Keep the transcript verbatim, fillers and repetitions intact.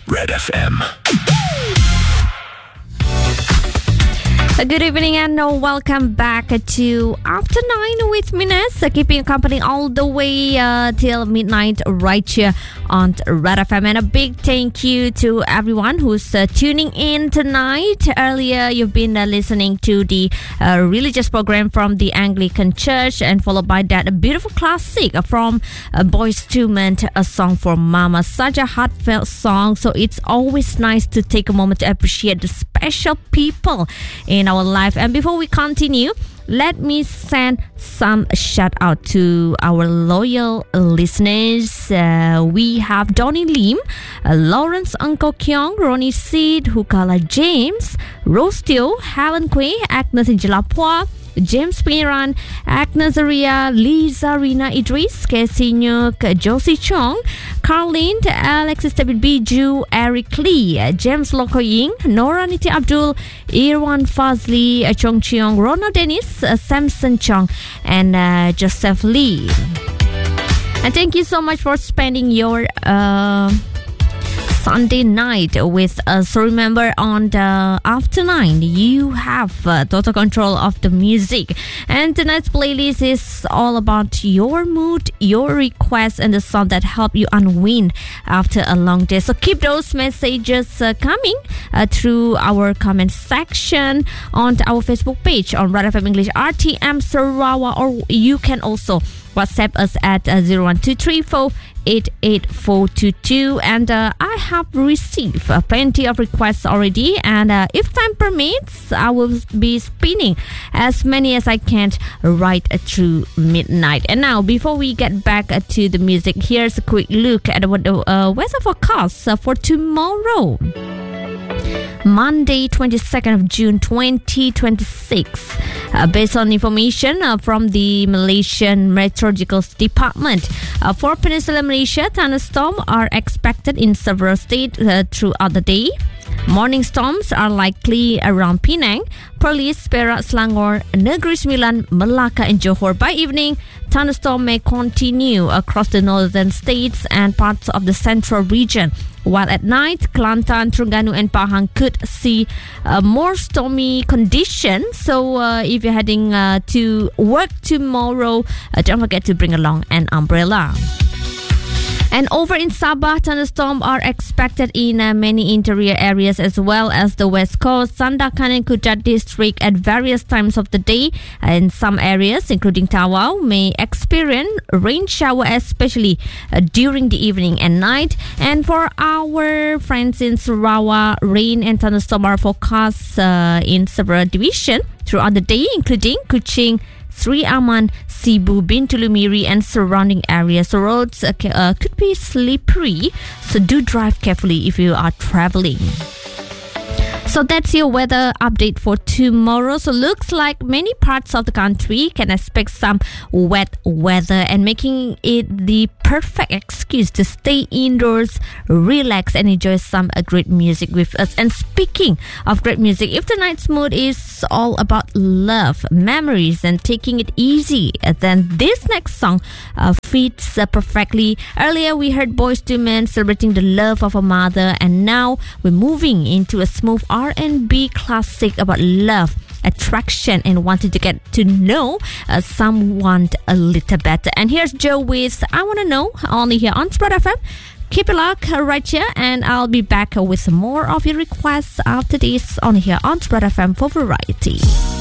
Red F M. Good evening and welcome back to After Nine with Minus, keeping you company all the way uh, till midnight right here on Red F M. And a big thank you to everyone who's uh, tuning in tonight. Earlier, you've been uh, listening to the uh, religious program from the Anglican Church, and followed by that a beautiful classic from uh, Boyz two Men, A Song for Mama. Such a heartfelt song, so it's always nice to take a moment to appreciate the special people in our life. And before we continue, let me send some shout out to our loyal listeners. Uh, we have Donnie Lim, uh, Lawrence Uncle Kyong, Ronnie Seed, Hukala James, Rose Teo, Helen Quay, Agnes Injalapua, James Piran, Agnes Aria, Lisa Rina Idris, Casey Nyuk, Josie Chong, Carlin, Alexis David Biju, Eric Lee, James Loko Ying, Nora Niti Abdul, Irwan Fazli, Chong Cheong, Ronald Dennis, uh, Samson Chong, and uh, Joseph Lee. And thank you so much for spending your uh, Sunday night with us. So remember, on the After Nine, you have uh, total control of the music. And tonight's playlist is all about your mood, your requests, and the song that help you unwind after a long day. So keep those messages uh, coming uh, through our comment section on our Facebook page on Red F M English R T M Sarawak, or you can also WhatsApp us at uh, zero one two three four eight eight four two two. And uh, I have received uh, plenty of requests already, and uh, if time permits, I will be spinning as many as I can right through midnight. And now, before we get back uh, to the music, here's a quick look at what the uh, weather forecast uh, for tomorrow, Monday, twenty-second of June, twenty twenty-six. Uh, based on information uh, from the Malaysian Meteorological Department, uh, for Peninsular Malaysia, thunderstorms are expected in several states uh, throughout the day. Morning storms are likely around Penang, Perlis, Perak, Selangor, Negeri Sembilan, Melaka, and Johor. By evening, thunderstorms may continue across the northern states and parts of the central region, while at night, Kelantan, Terengganu, and Pahang could see uh, more stormy conditions. So uh, if you're heading uh, to work tomorrow, uh, don't forget to bring along an umbrella. And over in Sabah, thunderstorms are expected in uh, many interior areas as well as the west coast, Sandakan and Kudat district at various times of the day. In some areas, including Tawau, may experience rain shower, especially uh, during the evening and night. And for our friends in Sarawak, rain and thunderstorms are forecast uh, in several divisions throughout the day, including Kuching, Sri Aman, Sibu, Bintulu Miri, and surrounding areas. So roads uh, uh, could be slippery, so do drive carefully if you are traveling. So that's your weather update for tomorrow. So looks like many parts of the country can expect some wet weather, and making it the perfect excuse to stay indoors, relax, and enjoy some uh, great music with us. And speaking of great music, if tonight's mood is all about love, memories, and taking it easy, then this next song uh, fits uh, perfectly. Earlier, we heard Boyz two Men celebrating the love of a mother, and now we're moving into a smooth R and B classic about love, attraction, and wanting to get to know uh, someone a little better. And here's Joe with I Wanna Know, only here on Red F M. Keep it locked right here, and I'll be back with more of your requests after this on here on Red F M for variety.